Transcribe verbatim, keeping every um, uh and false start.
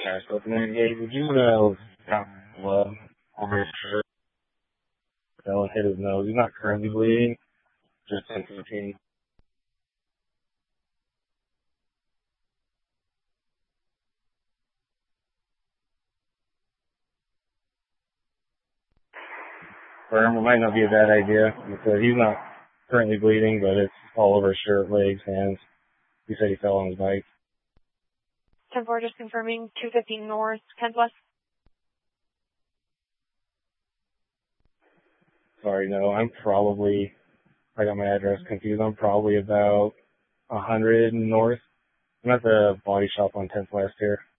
Yeah, so hey, would you uh, drop blood over his shirt? Fell and hit his nose. He's not currently bleeding, just ten fifteen. For him, it might not be a bad idea because he's not currently bleeding, but it's all over his shirt, legs, hands. He said he fell on his bike. ten four, just confirming two fifteen North, Kent West. Sorry, no, I'm probably, I got my address confused. I'm probably about one hundred north. I'm at the body shop on tenth West here.